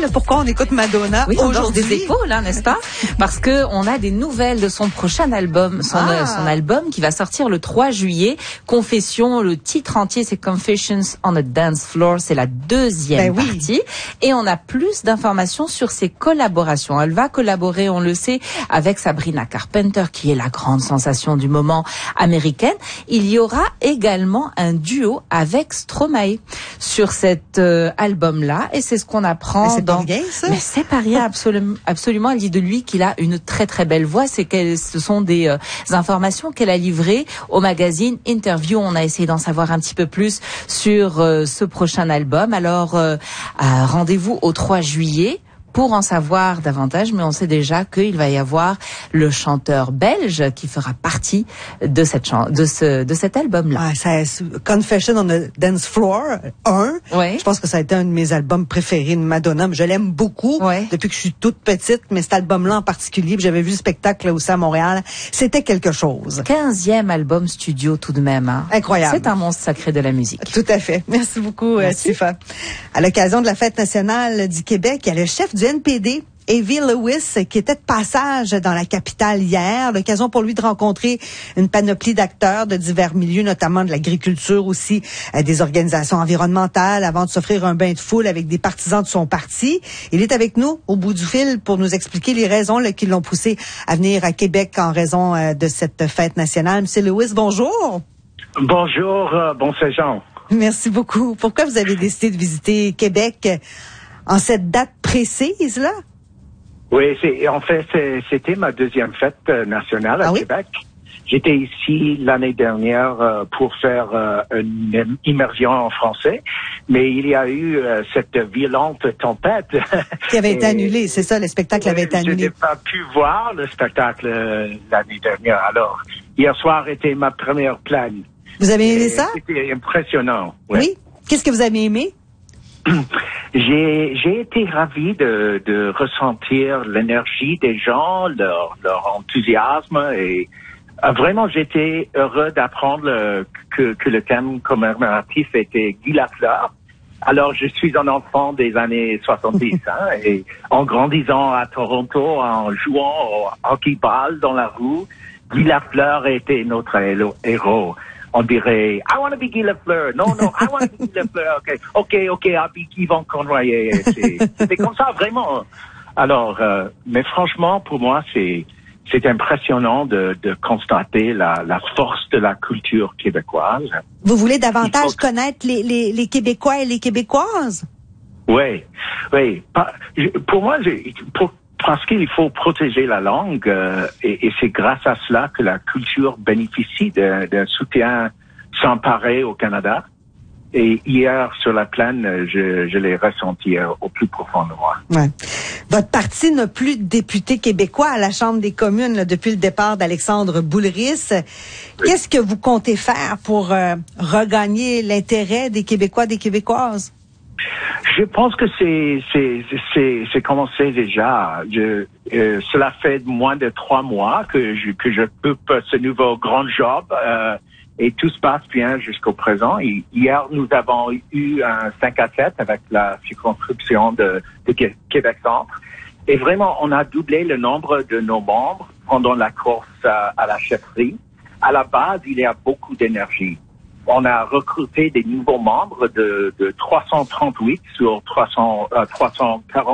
là, pourquoi on écoute Madonna aujourd'hui. Des épaules, hein, n'est-ce pas? Parce que on a des nouvelles de son prochain album, son album qui va sortir le 3 juillet. Confession, le titre entier, c'est Confessions on a Dance Floor. C'est la deuxième partie. Et on a plus d'informations sur ses collaborations. Elle va collaborer, on le sait, avec Sabrina Carpenter, qui est la grande sensation du moment américaine. Il y aura également un duo avec Stromae sur cet album-là. Et c'est ce qu'on apprend. Mais c'est pas rien, ça? Mais c'est pas rien, absolument. Elle dit de lui qu'il a une très très belle voix. Ce sont des informations qu'elle a livrées au magazine Interview. On a essayé d'en savoir un petit peu plus sur ce prochain album. Alors, rendez-vous au 3 juillet. Pour en savoir davantage, mais on sait déjà qu'il va y avoir le chanteur belge qui fera partie de cet album-là. Confession on the Dance Floor 1. Je pense que ça a été un de mes albums préférés de Madonna. Je l'aime beaucoup depuis que je suis toute petite, mais cet album-là en particulier, j'avais vu le spectacle là aussi à Montréal, c'était quelque chose. 15e album studio tout de même. Hein. Incroyable. C'est un monstre sacré de la musique. Tout à fait. Merci beaucoup, Stéphane. À l'occasion de la Fête nationale du Québec, il y a le chef du NPD, Avi Lewis, qui était de passage dans la capitale hier. L'occasion pour lui de rencontrer une panoplie d'acteurs de divers milieux, notamment de l'agriculture aussi, des organisations environnementales, avant de s'offrir un bain de foule avec des partisans de son parti. Il est avec nous au bout du fil pour nous expliquer les raisons qui l'ont poussé à venir à Québec en raison de cette fête nationale. Monsieur Lewis, bonjour. Bonjour, bon séjour. Merci beaucoup. Pourquoi vous avez décidé de visiter Québec en cette date précise, là? Oui, c'était ma deuxième fête nationale à Québec. J'étais ici l'année dernière pour faire une immersion en français, mais il y a eu cette violente tempête. Qui avait été annulée, c'est ça, le spectacle avait été annulé. Je n'ai pas pu voir le spectacle l'année dernière, alors hier soir était ma première plane. Vous avez aimé ça? C'était impressionnant. Oui? Qu'est-ce que vous avez aimé? J'ai été ravi de ressentir l'énergie des gens, leur enthousiasme et vraiment j'étais heureux d'apprendre que le thème commémoratif était Guy Lafleur. Alors je suis un enfant des années 70 et en grandissant à Toronto, en jouant au hockey-ball dans la rue, Guy Lafleur était notre héros. On dirait, I want to be Guy Lafleur. No, I want to be Guy Lafleur. Okay, I'll be Yvon Conroyer. C'est comme ça, vraiment. Alors, mais franchement, pour moi, c'est impressionnant de constater la force de la culture québécoise. Vous voulez davantage connaître les Québécois et les Québécoises? Oui. Pour moi, parce qu'il faut protéger la langue et c'est grâce à cela que la culture bénéficie d'un soutien sans pareil au Canada. Et hier, sur la plaine, je l'ai ressenti au plus profond de moi. Ouais. Votre parti n'a plus de député québécois à la Chambre des communes depuis le départ d'Alexandre Boulris. Oui. Qu'est-ce que vous comptez faire pour regagner l'intérêt des Québécois, des Québécoises? Je pense que c'est commencé déjà. Cela fait moins de 3 mois que je occupe ce nouveau grand job et tout se passe bien jusqu'au présent. Hier, nous avons eu un 5-7 avec la circonscription de Québec-Centre. Et vraiment, on a doublé le nombre de nos membres pendant la course à la chefferie. À la base, il y a beaucoup d'énergie. On a recruté des nouveaux membres de 338 sur 340